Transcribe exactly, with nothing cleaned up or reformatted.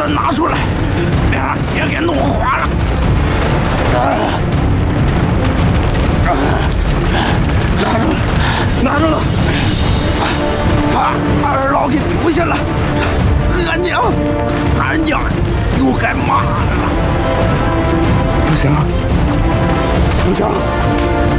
子拿出来，别让血给弄滑了。啊啊！拿住了，拿住了！把二老给丢下了。俺娘，俺娘又该骂了。不行，不行！